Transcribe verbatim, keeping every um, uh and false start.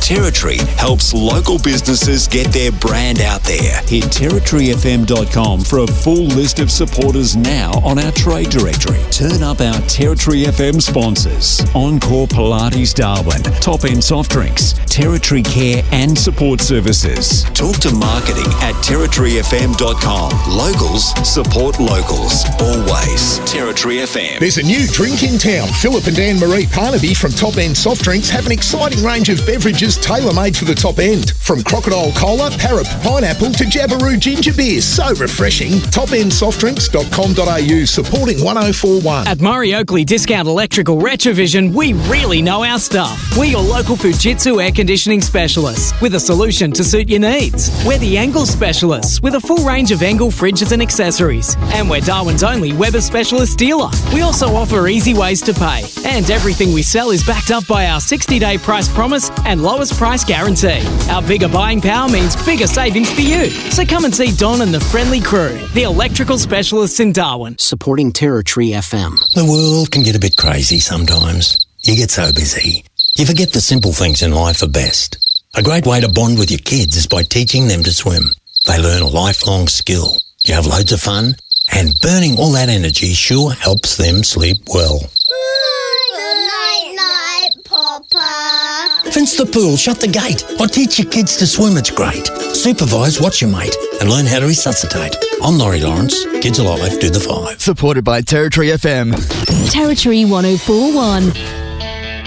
Territory helps local businesses get their brand out there. Hit territory f m dot com for a full list of supporters now on our trade directory. Turn up our Territory F M sponsors: Encore Pilates Darwin, Top End Soft Drinks, Territory Care and Support Services. Talk to marketing at territory f m dot com. Locals support locals. Always. Territory F M. There's a new drink in town. Philip and Anne-Marie Parnaby from Top End Soft Drinks have an exciting range of beverages tailor-made for the top end. From Crocodile Cola, Parrot Pineapple to Jabberoo Ginger Beer. So refreshing. top end soft drinks dot com dot a u, supporting one oh four one. At Murray Oakley Discount Electrical Retrovision, we really know our stuff. We're your local Fujitsu air conditioning specialists with a solution to suit your needs. We're the Engel specialists with a full range of Engel fridges and accessories. And we're Darwin's only Weber specialist dealer. We also offer easy ways to pay. And everything we sell is backed up by our sixty-day price promise and lowest price guarantee. Our bigger buying power means bigger savings for you. So come and see Don and the friendly crew, the electrical specialists in Darwin. Supporting Territory F M. The world can get a bit crazy sometimes. You get so busy. You forget the simple things in life are best. A great way to bond with your kids is by teaching them to swim. They learn a lifelong skill. You have loads of fun, and burning all that energy sure helps them sleep well. Night, night, Papa. Fence the pool, shut the gate, or teach your kids to swim, it's great. Supervise, watch your mate, and learn how to resuscitate. I'm Laurie Lawrence, Kids Alive, do the five. Supported by Territory F M. Territory one oh four one.